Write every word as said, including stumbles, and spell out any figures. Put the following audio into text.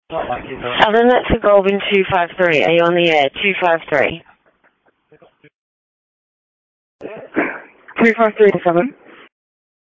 Southern, that's a Goldwyn two five three. Are you on the air? two five three. two five three seven.